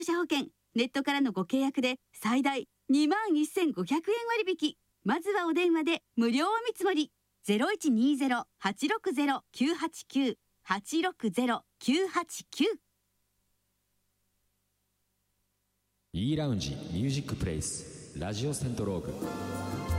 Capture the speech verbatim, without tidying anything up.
車保険、ネットからのご契約で最大にまんせんごひゃくえん割引。まずはお電話で無料お見積もり。 ゼロいちにゼロ はちろくゼロ きゅうはちきゅう はちろくゼロ きゅうはちきゅう。 E ラウンジミュージックプレイスラジオセントローグ。